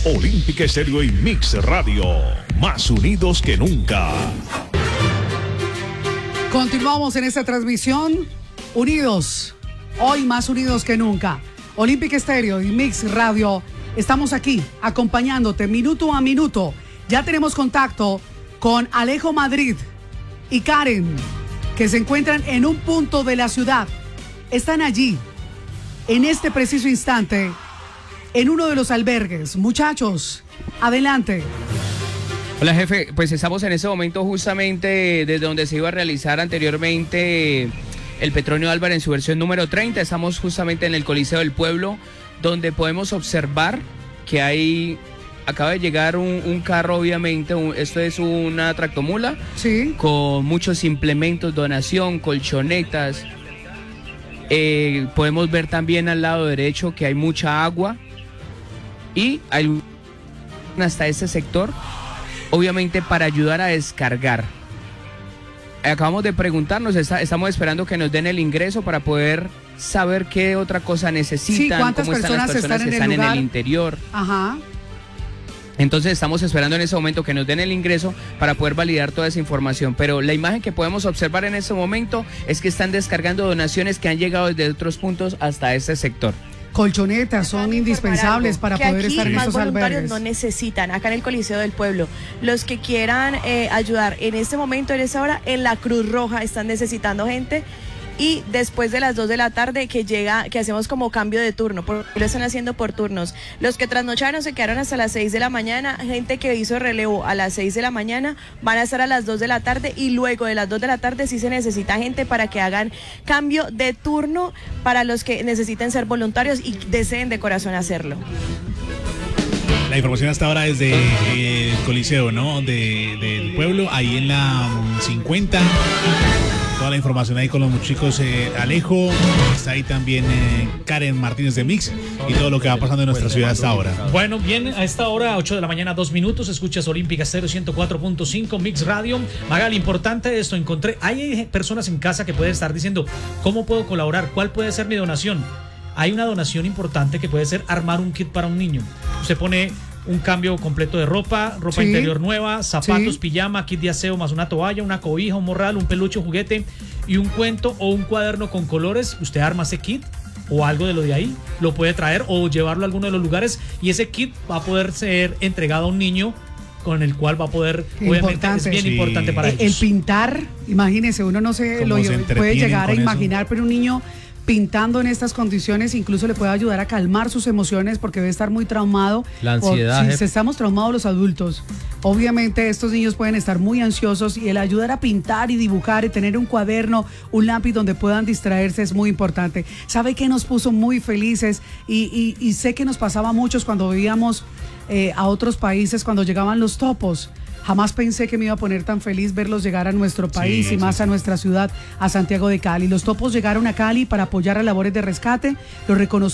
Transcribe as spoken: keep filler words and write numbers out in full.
Olímpica Estéreo y Mix Radio, más unidos que nunca. Continuamos en esta transmisión, unidos, hoy más unidos que nunca. Olímpica Estéreo y Mix Radio, estamos aquí acompañándote minuto a minuto. Ya tenemos contacto con Alejo Madrid y Karen, que se encuentran en un punto de la ciudad. Están allí, en este preciso instante, en uno de los albergues. Muchachos, adelante. Hola, jefe, pues estamos en este momento justamente desde donde se iba a realizar anteriormente el Petronio Álvarez en su versión número treinta. Estamos justamente en el Coliseo del Pueblo, donde podemos observar que hay, acaba de llegar un, un carro, obviamente, un, esto es una tractomula, sí, con muchos implementos, donación, colchonetas. Eh, podemos ver también al lado derecho que hay mucha agua y hay hasta este sector, obviamente para ayudar a descargar. Acabamos de preguntarnos, está, estamos esperando que nos den el ingreso para poder saber qué otra cosa necesitan, sí, cuántas cómo están personas las personas están, que en, están el en el interior. Ajá. Entonces estamos esperando en ese momento que nos den el ingreso para poder validar toda esa información. Pero la imagen que podemos observar en ese momento es que están descargando donaciones que han llegado desde otros puntos hasta este sector. Colchonetas son indispensables para poder estar en esos albergues. Más voluntarios no necesitan, acá en el Coliseo del Pueblo. Los que quieran eh, ayudar en este momento, en esta hora, en la Cruz Roja están necesitando gente. Y después de las dos de la tarde que llega, que hacemos como cambio de turno, porque lo están haciendo por turnos. Los que trasnocharon se quedaron hasta las seis de la mañana, gente que hizo relevo a las seis de la mañana, van a estar a las dos de la tarde y luego de las dos de la tarde sí se necesita gente para que hagan cambio de turno para los que necesiten ser voluntarios y deseen de corazón hacerlo. La información hasta ahora es de eh, el Coliseo, ¿no? De, del pueblo, ahí en la um, cincuenta. Toda la información ahí con los chicos, eh, Alejo, está ahí también eh, Karen Martínez de Mix y todo lo que va pasando en nuestra ciudad hasta ahora. Bueno, bien, a esta hora, ocho de la mañana, dos minutos, escuchas Olímpica Estéreo ciento cuatro punto cinco, Mix Radio. Magali, importante esto, encontré, hay personas en casa que pueden estar diciendo, ¿cómo puedo colaborar? ¿Cuál puede ser mi donación? Hay una donación importante que puede ser armar un kit para un niño. Usted pone un cambio completo de ropa, ropa sí, interior nueva, zapatos, sí, pijama, kit de aseo más una toalla, una cobija, un morral, un peluche, un juguete y un cuento o un cuaderno con colores. Usted arma ese kit o algo de lo de ahí, lo puede traer o llevarlo a alguno de los lugares y ese kit va a poder ser entregado a un niño con el cual va a poder, obviamente importante. Es bien sí, importante para el, ellos. El pintar, imagínese, uno no se lo se puede llegar a imaginar, eso? Pero un niño pintando en estas condiciones incluso le puede ayudar a calmar sus emociones porque debe estar muy traumado. La ansiedad. Si estamos traumados los adultos, obviamente estos niños pueden estar muy ansiosos y el ayudar a pintar y dibujar y tener un cuaderno, un lápiz donde puedan distraerse es muy importante. ¿Sabe qué nos puso muy felices? Y, y, y sé que nos pasaba a muchos cuando vivíamos eh, a otros países, cuando llegaban los topos. Jamás pensé que me iba a poner tan feliz verlos llegar a nuestro país sí, y más sí. a nuestra ciudad, a Santiago de Cali. Los topos llegaron a Cali para apoyar a labores de rescate, los reconocimos.